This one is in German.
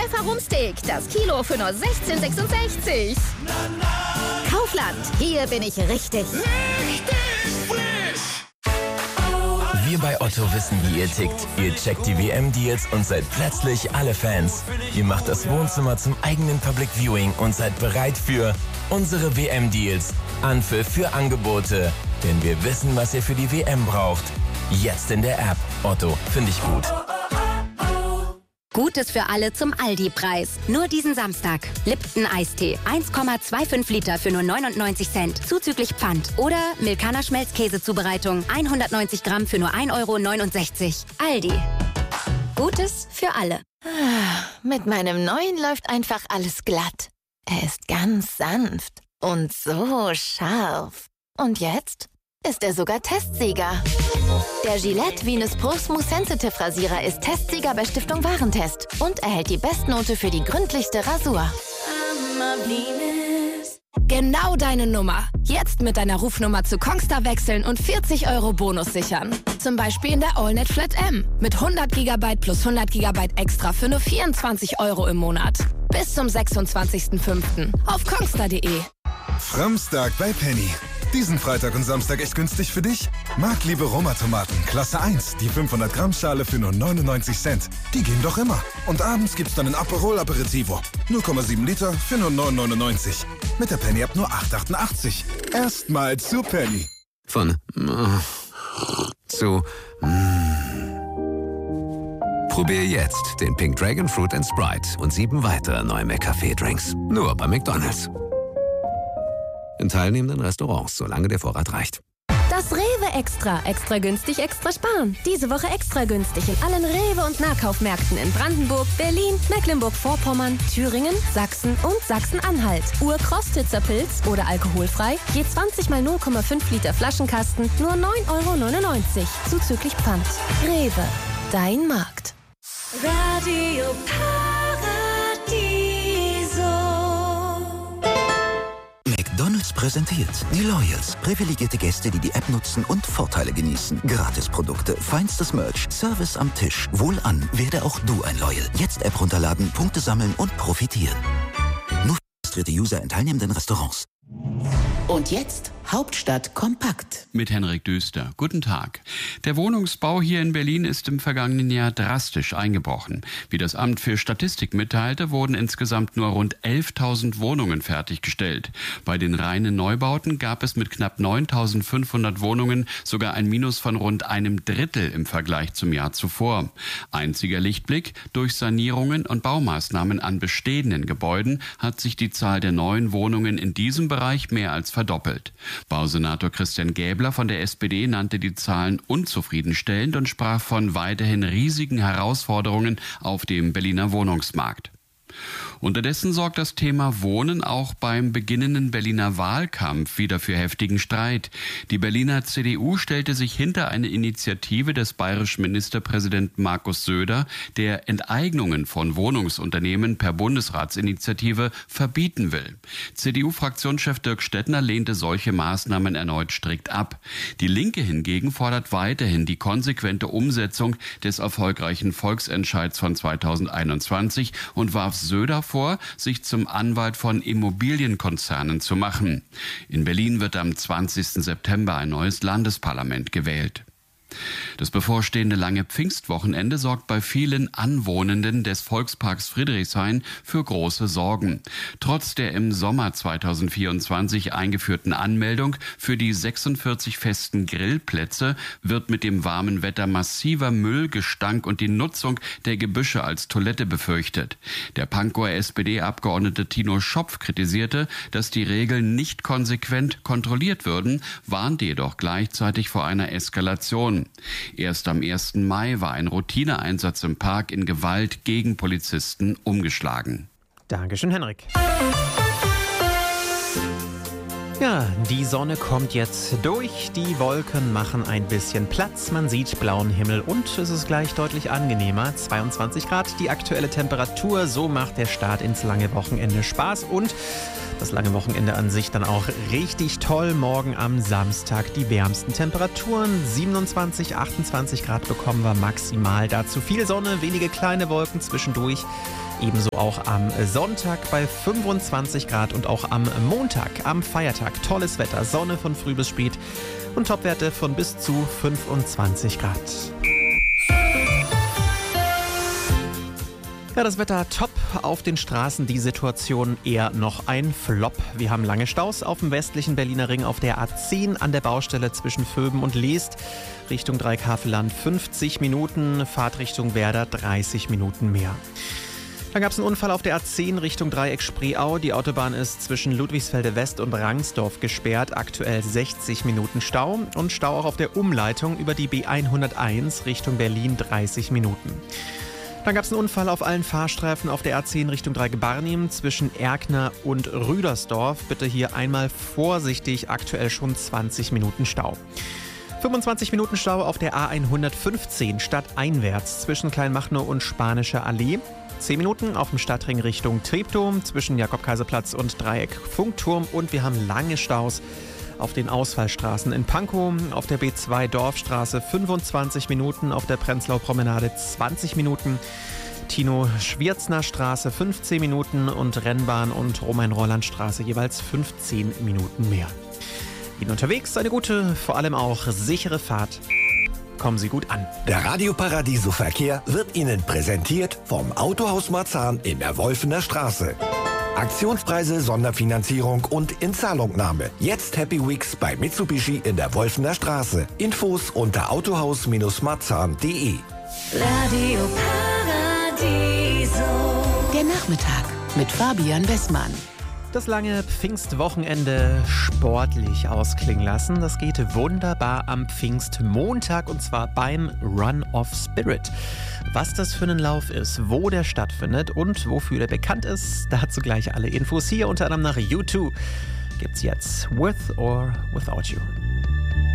Pfefferumsteak, das Kilo für nur 16,66. Kaufland, hier bin ich richtig. Wir bei Otto wissen, wie ihr tickt. Ihr checkt die WM-Deals und seid plötzlich alle Fans. Ihr macht das Wohnzimmer zum eigenen Public Viewing und seid bereit für unsere WM-Deals. Anpfiff für Angebote. Denn wir wissen, was ihr für die WM braucht. Jetzt in der App. Otto, finde ich gut. Gutes für alle zum Aldi-Preis. Nur diesen Samstag. Lipton Eistee. 1,25 Liter für nur 99 Cent. Zuzüglich Pfand. Oder Milkaner Schmelzkäsezubereitung. 190 Gramm für nur 1,69 €. Aldi. Gutes für alle. Mit meinem neuen läuft einfach alles glatt. Er ist ganz sanft und so scharf. Und jetzt ist er sogar Testsieger. Der Gillette Venus Pro Smooth Sensitive Rasierer ist Testsieger bei Stiftung Warentest und erhält die Bestnote für die gründlichste Rasur. Genau deine Nummer. Jetzt mit deiner Rufnummer zu Kongstar wechseln und 40 € Bonus sichern. Zum Beispiel in der AllNet Flat M. Mit 100 GB plus 100 GB extra für nur 24 € im Monat. Bis zum 26.05. auf kongstar.de. Framstag bei Penny. Diesen Freitag und Samstag echt günstig für dich? Marktliebe Roma-Tomaten, Klasse 1, die 500 Gramm Schale für nur 99 Cent. Die gehen doch immer. Und abends gibt's dann ein Aperol Aperitivo. 0,7 Liter für nur 9,99. Mit der Penny App nur 8,88. Erstmal zu Penny. Von zu Probier jetzt den Pink Dragon Fruit and Sprite und 7 weitere neue McCafé-Drinks. Nur bei McDonald's. In teilnehmenden Restaurants, solange der Vorrat reicht. Das Rewe Extra. Extra günstig, extra sparen. Diese Woche extra günstig in allen Rewe- und Nahkaufmärkten in Brandenburg, Berlin, Mecklenburg-Vorpommern, Thüringen, Sachsen und Sachsen-Anhalt. Urkostitzer Pilz oder alkoholfrei. Je 20 mal 0,5 Liter Flaschenkasten. Nur 9,99 € Zuzüglich Pfand. Rewe. Dein Markt. Radio McDonald's präsentiert die Loyals. Privilegierte Gäste, die die App nutzen und Vorteile genießen. Gratisprodukte, feinstes Merch, Service am Tisch. Wohlan, werde auch du ein Loyal. Jetzt App runterladen, Punkte sammeln und profitieren. Nur für registrierte User in teilnehmenden Restaurants. Und jetzt Hauptstadt kompakt. Mit Henrik Düster. Guten Tag. Der Wohnungsbau hier in Berlin ist im vergangenen Jahr drastisch eingebrochen. Wie das Amt für Statistik mitteilte, wurden insgesamt nur rund 11.000 Wohnungen fertiggestellt. Bei den reinen Neubauten gab es mit knapp 9.500 Wohnungen sogar ein Minus von rund einem Drittel im Vergleich zum Jahr zuvor. Einziger Lichtblick: durch Sanierungen und Baumaßnahmen an bestehenden Gebäuden hat sich die Zahl der neuen Wohnungen in diesem Bereich mehr als verdoppelt. Bausenator Christian Gäbler von der SPD nannte die Zahlen unzufriedenstellend und sprach von weiterhin riesigen Herausforderungen auf dem Berliner Wohnungsmarkt. Unterdessen sorgt das Thema Wohnen auch beim beginnenden Berliner Wahlkampf wieder für heftigen Streit. Die Berliner CDU stellte sich hinter eine Initiative des bayerischen Ministerpräsidenten Markus Söder, der Enteignungen von Wohnungsunternehmen per Bundesratsinitiative verbieten will. CDU-Fraktionschef Dirk Stettner lehnte solche Maßnahmen erneut strikt ab. Die Linke hingegen fordert weiterhin die konsequente Umsetzung des erfolgreichen Volksentscheids von 2021 und warf Söder vor, sich zum Anwalt von Immobilienkonzernen zu machen. In Berlin wird am 20. September ein neues Landesparlament gewählt. Das bevorstehende lange Pfingstwochenende sorgt bei vielen Anwohnenden des Volksparks Friedrichshain für große Sorgen. Trotz der im Sommer 2024 eingeführten Anmeldung für die 46 festen Grillplätze wird mit dem warmen Wetter massiver Müllgestank und die Nutzung der Gebüsche als Toilette befürchtet. Der Pankower SPD-Abgeordnete Tino Schopf kritisierte, dass die Regeln nicht konsequent kontrolliert würden, warnte jedoch gleichzeitig vor einer Eskalation. Erst am 1. Mai war ein Routineeinsatz im Park in Gewalt gegen Polizisten umgeschlagen. Dankeschön, Henrik. Ja, die Sonne kommt jetzt durch, die Wolken machen ein bisschen Platz, man sieht blauen Himmel und es ist gleich deutlich angenehmer. 22 Grad, die aktuelle Temperatur, so macht der Start ins lange Wochenende Spaß und das lange Wochenende an sich dann auch richtig toll. Morgen am Samstag die wärmsten Temperaturen, 27, 28 Grad bekommen wir maximal. Dazu viel Sonne, wenige kleine Wolken zwischendurch. Ebenso auch am Sonntag bei 25 Grad und auch am Montag, am Feiertag. Tolles Wetter, Sonne von früh bis spät und Topwerte von bis zu 25 Grad. Ja, das Wetter top, auf den Straßen die Situation eher noch ein Flop. Wir haben lange Staus auf dem westlichen Berliner Ring auf der A10 an der Baustelle zwischen Vöben und Leest. Richtung Dreieckhavelland 50 Minuten, Fahrtrichtung Werder 30 Minuten mehr. Dann gab es einen Unfall auf der A10 Richtung Dreieck Spreeau. Die Autobahn ist zwischen Ludwigsfelde West und Rangsdorf gesperrt. Aktuell 60 Minuten Stau und Stau auch auf der Umleitung über die B101 Richtung Berlin 30 Minuten. Dann gab es einen Unfall auf allen Fahrstreifen auf der A10 Richtung Dreieck-Barnim zwischen Erkner und Rüdersdorf. Bitte hier einmal vorsichtig, aktuell schon 20 Minuten Stau. 25 Minuten Stau auf der A115 stadteinwärts zwischen Kleinmachnow und Spanischer Allee. 10 Minuten auf dem Stadtring Richtung Treptow zwischen Jakob-Kaiser-Platz und Dreieck Funkturm. Und wir haben lange Staus auf den Ausfallstraßen in Pankow, auf der B2 Dorfstraße 25 Minuten, auf der Prenzlauer Promenade 20 Minuten, Tino-Schwierzner Straße 15 Minuten und Rennbahn und Romain-Rolland-Straße jeweils 15 Minuten mehr. Ihnen unterwegs eine gute, vor allem auch sichere Fahrt. Kommen Sie gut an. Der Radio Paradiso Verkehr wird Ihnen präsentiert vom Autohaus Marzahn in der Wolfener Straße. Aktionspreise, Sonderfinanzierung und Inzahlungnahme. Jetzt Happy Weeks bei Mitsubishi in der Wolfener Straße. Infos unter autohaus-marzahn.de. Radio Paradiso. Der Nachmittag mit Fabian Westmann. Das lange Pfingstwochenende sportlich ausklingen lassen. Das geht wunderbar am Pfingstmontag und zwar beim Run of Spirit. Was das für ein Lauf ist, wo der stattfindet und wofür der bekannt ist, dazu gleich alle Infos hier unter anderem nach U2. Gibt's jetzt With or Without You.